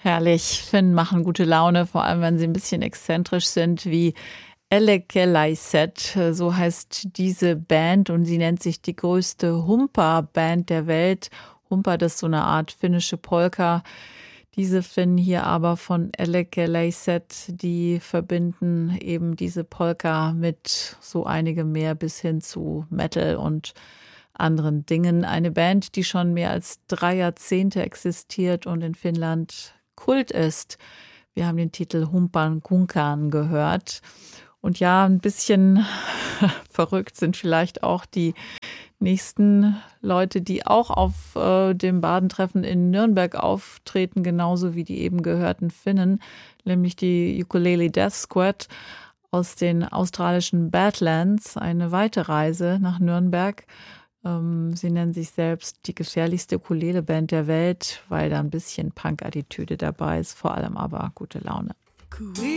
Herrlich. Finn machen gute Laune, vor allem wenn sie ein bisschen exzentrisch sind, wie Elekkelaiset. So heißt diese Band und sie nennt sich die größte Humpa-Band der Welt. Humpa, das ist so eine Art finnische Polka. Diese Finnen hier aber von Elekkelaiset, die verbinden eben diese Polka mit so einigem mehr bis hin zu Metal und anderen Dingen. Eine Band, die schon mehr als 3 Jahrzehnte existiert und in Finnland Kult ist. Wir haben den Titel Humpan Kunkan gehört. Und ja, ein bisschen verrückt sind vielleicht auch die nächsten Leute, die auch auf dem Badentreffen in Nürnberg auftreten, genauso wie die eben gehörten Finnen, nämlich die Ukulele Death Squad aus den australischen Badlands. Eine weite Reise nach Nürnberg. Sie nennen sich selbst die gefährlichste Ukulele-Band der Welt, weil da ein bisschen Punk-Attitüde dabei ist, vor allem aber gute Laune.